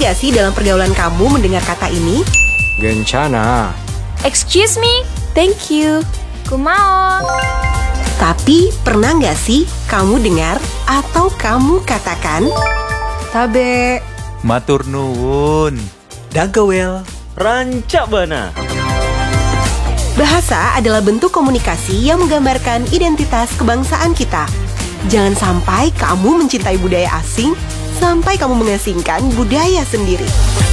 nggak sih dalam pergaulan kamu mendengar kata ini? Gencana. Excuse me, Thank you. kumaon. Tapi pernah nggak sih kamu dengar atau kamu katakan? Tabe. Matur nuwun. Dagawel. Rancak bana. Bahasa adalah bentuk komunikasi yang menggambarkan identitas kebangsaan kita. Jangan sampai kamu mencintai budaya asing sampai kamu mengasingkan budaya sendiri.